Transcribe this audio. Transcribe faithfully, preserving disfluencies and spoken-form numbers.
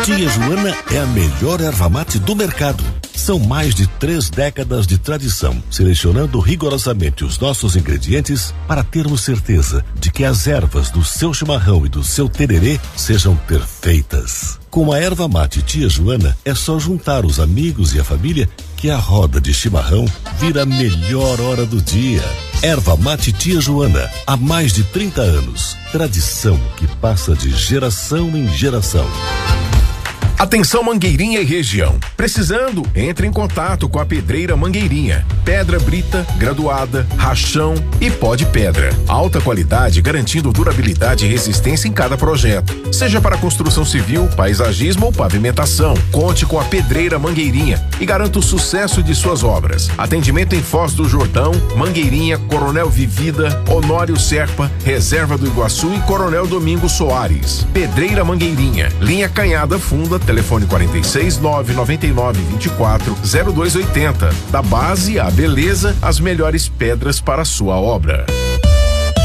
Tia Joana é a melhor erva mate do mercado. São mais de três décadas de tradição, selecionando rigorosamente os nossos ingredientes para termos certeza de que as ervas do seu chimarrão e do seu tererê sejam perfeitas. Com a erva mate Tia Joana, é só juntar os amigos e a família que a roda de chimarrão vira a melhor hora do dia. Erva mate Tia Joana, há mais de trinta anos. Tradição que passa de geração em geração. Atenção Mangueirinha e região. Precisando? Entre em contato com a Pedreira Mangueirinha. Pedra brita, graduada, rachão e pó de pedra. Alta qualidade garantindo durabilidade e resistência em cada projeto. Seja para construção civil, paisagismo ou pavimentação. Conte com a Pedreira Mangueirinha e garanta o sucesso de suas obras. Atendimento em Foz do Jordão, Mangueirinha, Coronel Vivida, Honório Serpa, Reserva do Iguaçu e Coronel Domingos Soares. Pedreira Mangueirinha. Linha Canhada Funda, telefone quarenta e seis, nove noventa e nove, vinte e quatro, zero dois oitenta. Da base à beleza, as melhores pedras para a sua obra.